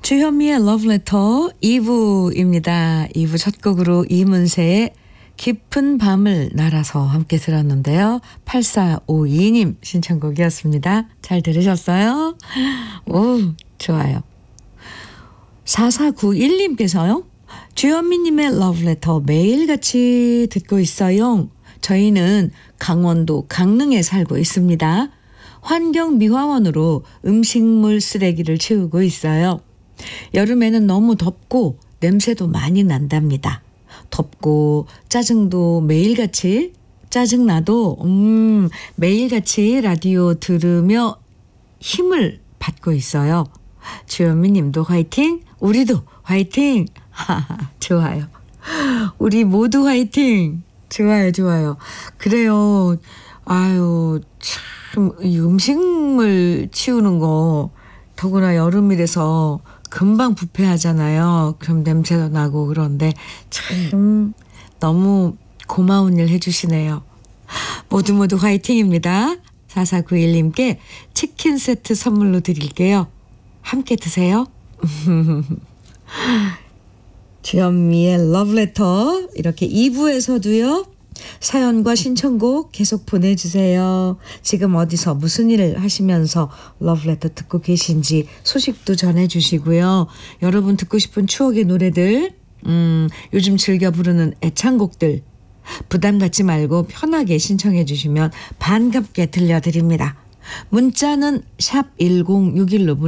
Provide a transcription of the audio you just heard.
주현미의 러브레터 2부입니다. 2부 첫 곡으로 이문세의 깊은 밤을 날아서 함께 들었는데요. 8452님 신청곡이었습니다. 잘 들으셨어요? 오, 좋아요. 4491님께서요. 주현미님의 러브레터 매일같이 듣고 있어요. 저희는 강원도 강릉에 살고 있습니다. 환경미화원으로 음식물 쓰레기를 치우고 있어요. 여름에는 너무 덥고 냄새도 많이 난답니다. 덥고 짜증도 매일같이 짜증나도 매일같이 라디오 들으며 힘을 받고 있어요. 주현미 님도 화이팅, 우리도 화이팅. 좋아요. 우리 모두 화이팅. 좋아요, 좋아요. 그래요. 아유, 참, 이 음식물 치우는 거 더구나 여름이라서 금방 부패하잖아요. 그럼 냄새도 나고 그런데 참 너무 고마운 일 해주시네요. 모두 모두 화이팅입니다. 4491님께 치킨 세트 선물로 드릴게요. 함께 드세요. 주현미의 러브레터 이렇게 2부에서도요. 사연과 신청곡 계속 보내주세요. 지금 어디서 무슨 일을 하시면서 러브레터 듣고 계신지 소식도 전해주시고요. 여러분 듣고 싶은 추억의 노래들, 요즘 즐겨 부르는 애창곡들 부담 갖지 말고 편하게 신청해 주시면 반갑게 들려드립니다. 문자는 샵 1061로